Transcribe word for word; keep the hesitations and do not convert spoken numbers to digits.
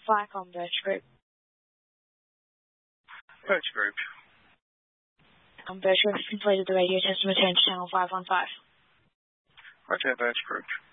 Flight on Birch Group. Birch Group. Um, Birch Group has completed the radio test and returned to channel five one five. Roger, Birch Group.